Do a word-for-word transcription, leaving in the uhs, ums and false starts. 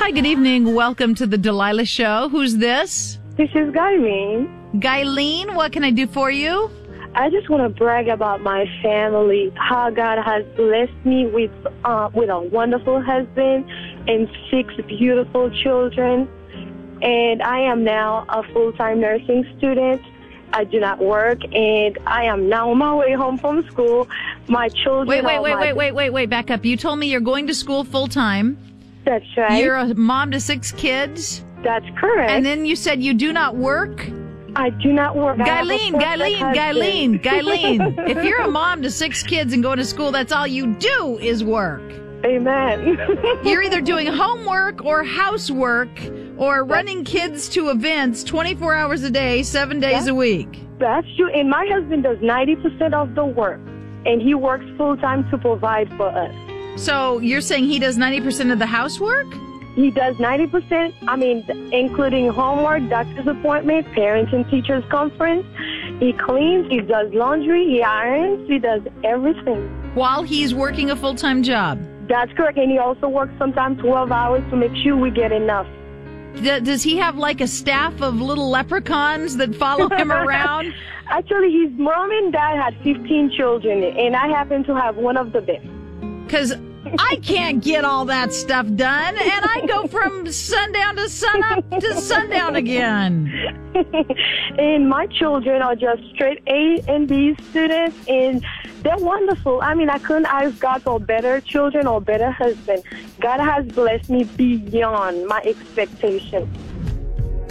Hi, good evening. Welcome to the Delilah Show. Who's this? This is Guyleen. Guyleen, what can I do for you? I just want to brag about my family, how God has blessed me with uh, with a wonderful husband and six beautiful children. And I am now a full-time nursing student. I do not work, and I am now on my way home from school. My children Wait, wait, are wait, my- wait, wait, wait, wait, back up. You told me you're going to school full-time. That's right. You're a mom to six kids. That's correct. And then you said you do not work? I do not work. I have a Guyleen, perfect Guyleen, husband. Guyleen, Guyleen. If you're a mom to six kids and going to school, that's all you do is work. Amen. You're either doing homework or housework or running kids to events twenty-four hours a day, seven days a week. That's true. And my husband does ninety percent of the work, and he works full-time to provide for us. So you're saying he does ninety percent of the housework? He does ninety percent, I mean, including homework, doctor's appointment, parents and teachers conference. He cleans, he does laundry, he irons, he does everything. While he's working a full-time job? That's correct. And he also works sometimes twelve hours to make sure we get enough. D- does he have like a staff of little leprechauns that follow him around? Actually, his mom and dad had fifteen children, and I happen to have one of the best. Because I can't get all that stuff done, and I go from sundown to sunup to sundown again. And my children are just straight A and B students, and they're wonderful. I mean, I couldn't ask God for better children or better husband. God has blessed me beyond my expectations.